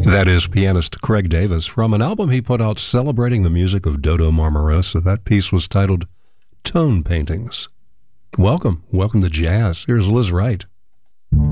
That is pianist Craig Davis from an album he put out celebrating the music of Dodo Marmarosa. That piece was titled Tone Paintings. Welcome to jazz. Here's Liz Wright.